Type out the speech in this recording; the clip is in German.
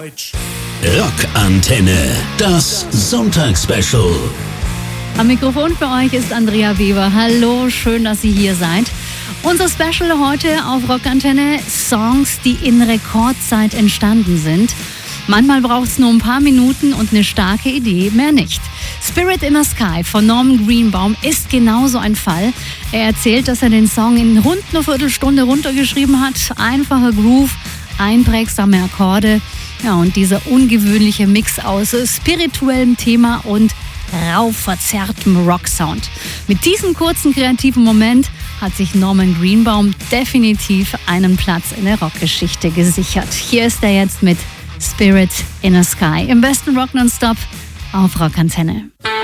Rockantenne, das Sonntagsspecial. Am Mikrofon für euch ist Andrea Weber. Hallo, schön, dass ihr hier seid. Unser Special heute auf Rockantenne: Songs, die in Rekordzeit entstanden sind. Manchmal braucht es nur ein paar Minuten und eine starke Idee, mehr nicht. Spirit in the Sky von Norman Greenbaum ist genauso ein Fall. Er erzählt, dass er den Song in rund einer Viertelstunde runtergeschrieben hat. Einfacher Groove, einprägsame Akkorde. Ja, und dieser ungewöhnliche Mix aus spirituellem Thema und rau verzerrtem Rocksound. Mit diesem kurzen kreativen Moment hat sich Norman Greenbaum definitiv einen Platz in der Rockgeschichte gesichert. Hier ist er jetzt mit Spirit in the Sky im besten Rock nonstop auf Rockantenne.